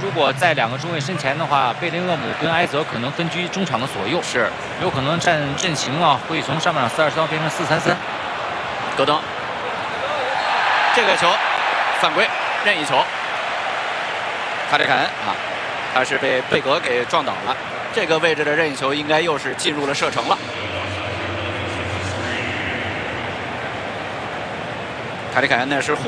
如果在2个中卫身前的话，贝林厄姆跟埃泽可能分居中场的左右， 是有可能阵型啊会从上半场4-2-3变成4-3-3。 戈登，这个球犯规，任意球。卡里凯恩啊，他是被贝格给撞倒了。这个位置的任意球应该又是进入了射程了。卡里凯恩呢是